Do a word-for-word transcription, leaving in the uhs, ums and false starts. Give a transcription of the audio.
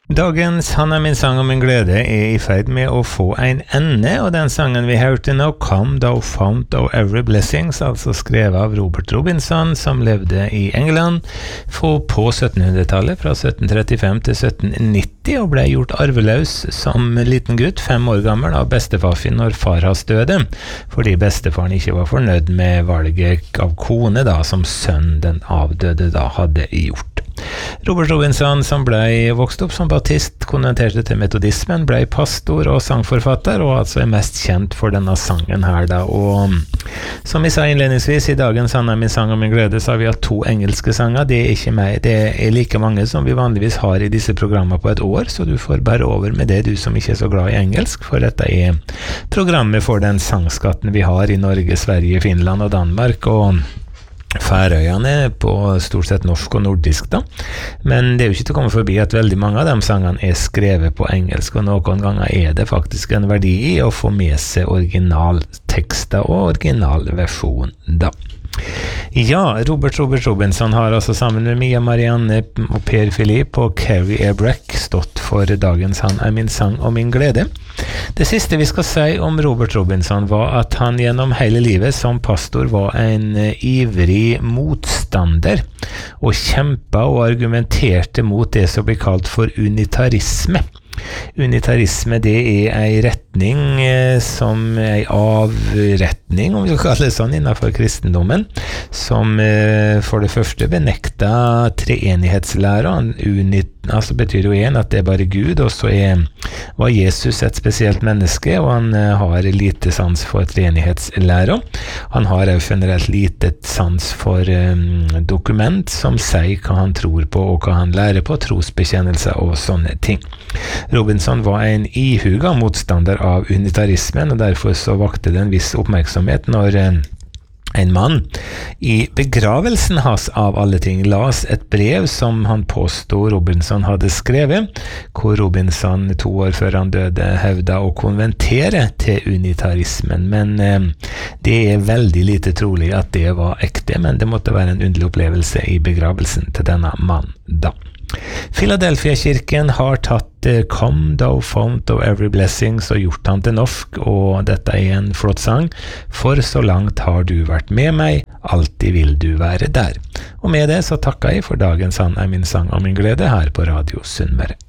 Dagens Han er min sang og min glede er i ferd med å få en ende, og den sangen vi hørte nå, Come Thou Fount of Every Blessings, altså skrevet av Robert Robinson, som levde i England på syttenhundretallet, fra sytten trettifem til sytten nitti, og ble gjort arveløs som liten gutt, fem år gammel, av bestefar sin når far hans døde, fordi bestefaren ikke var fornøyd med valget av kone da, som sønnen den avdøde da hadde gjort. Robert Robinson, som ble vokst opp som baptist, konverterte til metodismen, ble pastor og sangforfatter, og altså er mest kjent for denne sangen her da. Og som vi sa innledningsvis, i dagens Han er min sang og min glede, så har vi hatt to engelske sanger. Det er ikke meg, det er like mange som vi vanligvis har i disse programmene på et år, så du får bare over med det, du som ikke er så glad i engelsk, for dette er programmet for den sangskatten vi har i Norge, Sverige, Finland og Danmark, og Færøyene på stort sett norsk og nordisk da, men det er jo ikke til å komme forbi at veldig mange av de sangene er skrevet på engelsk, og noen ganger er det faktisk en verdi i å få med seg originaltekster og originalversjon da. Ja, Robert Robert Robinson har altså sammen med Mia Marianne og Per Philippe og Carrie Ebreck stått for dagens Han er min sang og min glede. Det siste vi skal si om Robert Robinson var at han gjennom hele livet som pastor var en ivrig motstander og kjempa og argumenterte mot det som blir kalt for unitarisme. Unitarisme, det er en retning eh, som er en avretning, om vi skal kalle det sånn, innenfor kristendommen, som eh, for det første benekta treenighetslæra. Unit, altså betyr jo en at det er bare Gud, og så er, var Jesus et spesielt menneske, og han eh, har lite sans for treenighetslæra. Han har jo generelt lite sans for eh, dokument som sier hva han tror på, og hva han lærer på, trosbekjennelser og sånne ting. Robinson var en ihuga motstander av unitarismen, og derfor så vakte det en viss oppmerksomhet når en, en mann i begravelsen hans av alle ting las et brev som han påstod Robinson hadde skrevet, hvor Robinson to år før han døde hevda å konventere til unitarismen, men eh, det er veldig lite trolig at det var ekte, men det måtte være en underlig opplevelse i begravelsen til denne mannen da. Philadelphia-kirken har tatt uh, Come Thou Fount of Every Blessings og gjort han til norsk, og dette er en flott sang. For så langt har du vært med meg, alltid vil du være der. Og med det så takker jeg for dagens Han er min sang og min glede her på Radio Sunnmøre.